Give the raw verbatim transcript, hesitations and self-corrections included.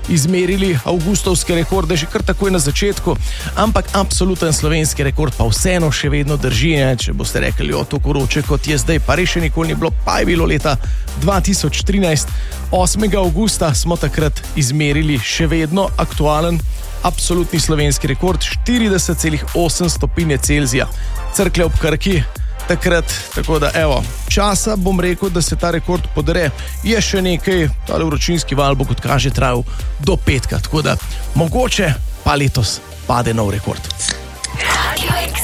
izmerili avgustovske rekorde že kar takoj na začetku, ampak absoluten slovenski rekord pa vseeno še vedno drži, ne? Če boste rekli, o to koroče kot je zdaj, pa res še nikoli ni bilo, pa je bilo leta dva tisoč trinajst, osmega avgusta smo takrat izmerili še vedno aktualen absolutni slovenski rekord, štirideset celih osem stopinje Celzija, Cerklje ob Krki. Takrat, tako da evo, časa bom rekel, da se ta rekord podre, je še nekaj, tale vročinski val bo kot kaže trajal do petka, tako da mogoče pa letos pade nov rekord. Radio X.